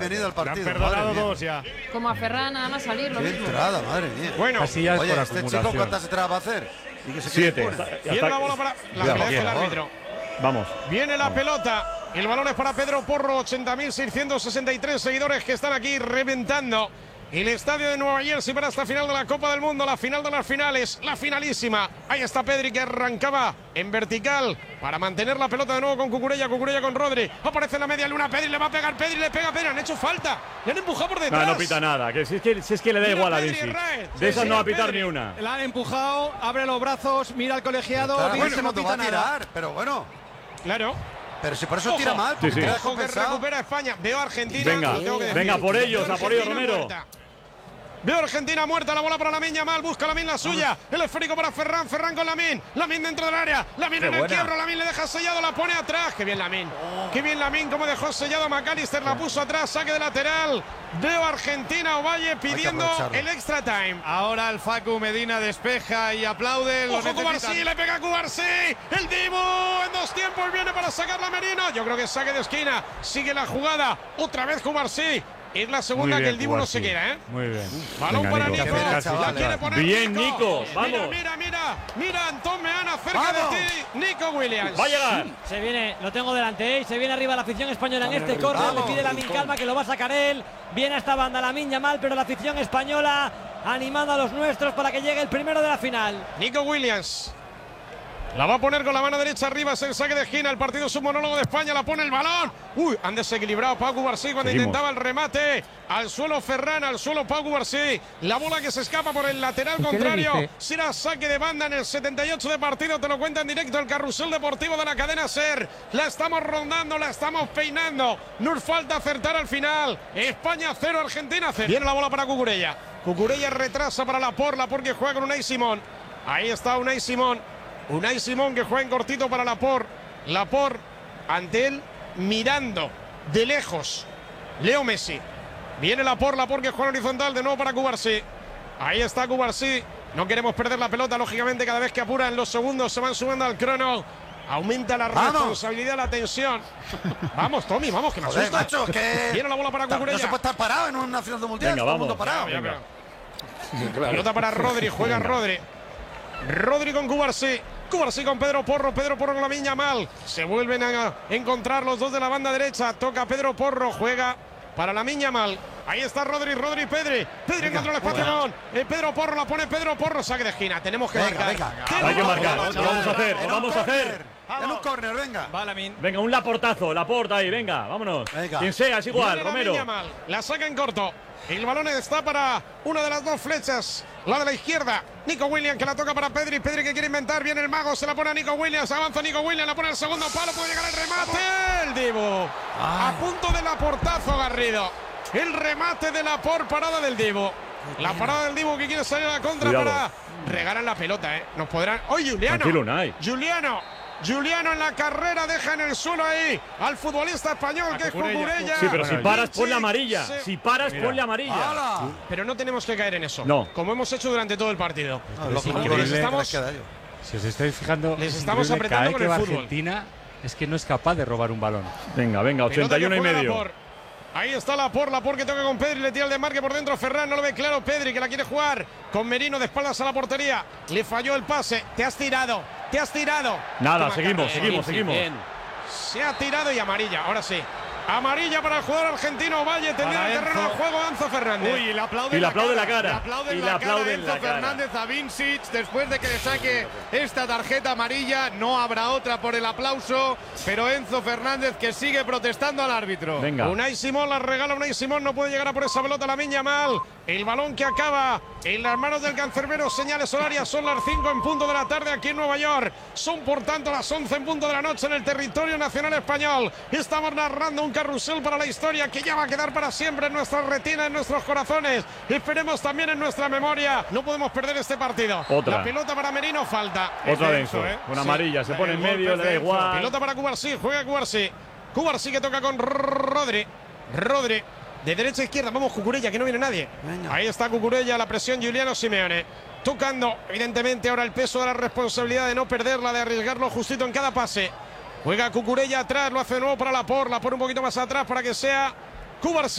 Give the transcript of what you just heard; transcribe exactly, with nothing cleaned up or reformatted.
bienvenido al partido. Le han perdonado dos ya. Como a Ferran, nada más salir. Lo Qué mismo. entrada, madre mía. Bueno, oye, este chico ¿cuántas entradas va a hacer? ¿Y que se Siete. Viene la bola para la Ya, pelea bien, del árbitro. Vamos. Viene la pelota. El balón es para Pedro Porro. ochenta mil seiscientos sesenta y tres seguidores que están aquí reventando el estadio de Nueva Jersey para esta final de la Copa del Mundo, la final de las finales, la finalísima. Ahí está Pedri que arrancaba en vertical para mantener la pelota de nuevo con Cucurella, Cucurella con Rodri. Aparece en la media luna, Pedri le va a pegar, Pedri le pega, Pedri, han hecho falta. Le han empujado por detrás. No, no pita nada, que si es que, si es que le da Mira igual a Pedri, Vinci. Raed. De esas Sí, no va a sí, pitar Pedri. ni una. La han empujado, abre los brazos, mira al colegiado. Claro, Vinci bueno, no cuando va pita a nada. tirar, pero bueno. Claro. Pero si por eso Ojo, tira mal, porque sí, sí. tira Ojo que descompensado. recupera España. Veo a Argentina. Venga, lo tengo que decir. venga, por ellos, Veo a por ellos, Argentina Romero. muerta. Veo a Argentina muerta, la bola para Lamine Yamal, busca Lamine la suya, el esférico para Ferran, Ferran con Lamine, Lamine dentro del área, Lamine en el buena. quiebro, Lamine le deja sellado, la pone atrás, qué bien Lamine, qué bien Lamine, como dejó sellado a McAllister, la puso atrás, saque de lateral, veo a Argentina, Ovalle pidiendo aprovecharlo. el extra time. Ahora el Facu Medina despeja y aplaude. lo Ojo necesitan. Cubarsí, le pega a Cubarsí, el Dibu en dos tiempos viene para sacarla Merino, yo creo que saque de esquina, sigue la jugada, otra vez Cubarsí. Es la segunda Muy bien, que el Dibu no Cubarsí. se queda, ¿eh? Muy bien. Balón Venga, para Nico. Nico. Nico. La Chaval, quiere poner Bien, Nico, vamos. Mira, mira, mira. Mira, Antón Meana cerca Vamos. de ti. Nico Williams. Va a llegar. Se viene, lo tengo delante, ¿eh? Se viene arriba la afición española en este córner. Le vamos. pide Lamine calma que lo va a sacar él. Viene a esta banda Lamine Yamal, pero la afición española animando a los nuestros para que llegue el primero de la final. Nico Williams. La va a poner con la mano derecha arriba, es el saque de esquina. El partido submonólogo de España, la pone el balón. Uy, han desequilibrado Pau Cubarsí cuando Seguimos. intentaba el remate. Al suelo Ferran, al suelo Pau Cubarsí. La bola que se escapa por el lateral contrario. Será saque de banda en el setenta y ocho de partido. Te lo cuenta en directo el carrusel deportivo de la cadena SER. La estamos rondando, la estamos peinando. Nos falta acertar al final. España cero, Argentina cero. Viene la bola para Cucurella. Cucurella retrasa para Laporte, Laporte que juega con Unai Simón. Ahí está Unai Simón. Unai Simón que juega en cortito para Laporte. Laporte ante él mirando de lejos. Leo Messi. Viene Laporte, Laporte que juega horizontal de nuevo para Cubarsí. Ahí está Cubarsí. No queremos perder la pelota, lógicamente cada vez que apuran los segundos se van sumando al crono. Aumenta la ¡Vamos! responsabilidad, la tensión. Vamos, Tommy, vamos, que me Joder, asusta. macho, que Viene la bola para no Cucurella. se puede estar parado en una final de mundial. Venga, todo el vamos. mundo parado. Ya, ya, Venga. ya. Pelota para Rodri, juega Venga. Rodri. Rodri con Cubarsí. Cubarsí con Pedro Porro, Pedro Porro con Lamine Yamal. Se vuelven a encontrar los dos de la banda derecha. Toca Pedro Porro, juega para Lamine Yamal. Ahí está Rodri, Rodri, Pedri. Pedri encontró el espacio con eh, Pedro Porro, la pone Pedro Porro, saque de esquina. Tenemos que Venga, marcar. venga. Tenemos Hay que marcar. marcar. Lo vamos a hacer, En lo un vamos a hacer. córner, En un córner, venga. Va Lamine. Venga, un Laportazo, Laporta ahí, venga, vámonos. Venga. Quien sea, es igual, Viene Romero. Lamine Yamal, la saca en corto. El balón está para una de las dos flechas, la de la izquierda. Nico Williams que la toca para Pedri. Pedri que quiere inventar. Viene el mago, se la pone a Nico Williams. Avanza Nico Williams, la pone al segundo palo. Puede llegar el remate. El Dibu. A punto del aportazo, Garrido. El remate de Laporte, parada del Dibu. La parada del Dibu que quiere salir a la contra. Cuidado. Para. Regalan la pelota, ¿eh? Nos podrán. ¡Oye, Juliano! Tranquilo, Unai. Juliano. Juliano en la carrera deja en el suelo ahí al futbolista español que es Cucurella. Sí, pero si paras, ponle amarilla. Sí. Si paras, ponle amarilla. ¡Hala! Pero no tenemos que caer en eso. No. Como hemos hecho durante todo el partido. No, lógico, increíble. con el Les que estamos- les queda yo. Si os estáis fijando, Les es estamos increíble, apretando cada vez con que el va fútbol. Argentina es que no es capaz de robar un balón. Venga, venga, Pelota ochenta y uno que y juega medio. Laporte. Ahí está Laporte, Laporte que toca con Pedri, le tira el desmarque por dentro Ferran, no lo ve claro Pedri que la quiere jugar con Merino de espaldas a la portería. Le falló el pase, te has tirado, te has tirado. Nada, Toma, seguimos, Carlos. seguimos, seguimos. Se ha tirado y amarilla, ahora sí. Amarilla para el jugador argentino Valle, tendido el Enzo. terreno de juego Enzo Fernández. Uy, y le aplauden, Y le aplauden la cara. Le aplauden Y le la aplauden cara a Enzo la cara. Fernández a Vincic después de que le saque esta tarjeta amarilla. No habrá otra por el aplauso, pero Enzo Fernández que sigue protestando al árbitro. Venga. Unai Simón la regala Unai Simón, no puede llegar a por esa pelota Lamine Yamal. El balón que acaba en las manos del cancerbero, señales horarias, son las cinco en punto de la tarde aquí en Nueva York. Son por tanto las once en punto de la noche en el territorio nacional español. Estamos narrando un carrusel para la historia que ya va a quedar para siempre en nuestra retina, en nuestros corazones. Esperemos también en nuestra memoria. No podemos perder este partido. Otra. La pelota para Merino, falta. Otra Es de Enzo, Enzo, ¿eh? con Sí. amarilla, se pone en El golpe medio, le da de Enzo. igual. Pelota para Cubarsí, juega Cubarsí. Cubarsí que toca con Rodri. Rodri. De derecha a izquierda, vamos Cucurella, que no viene nadie. Venga. Ahí está Cucurella, la presión Giuliano Simeone. Tocando, evidentemente, ahora el peso de la responsabilidad de no perderla, de arriesgarlo justito en cada pase. Juega Cucurella atrás, lo hace de nuevo para Laporte. Laporte un poquito más atrás para que sea Cubarsí.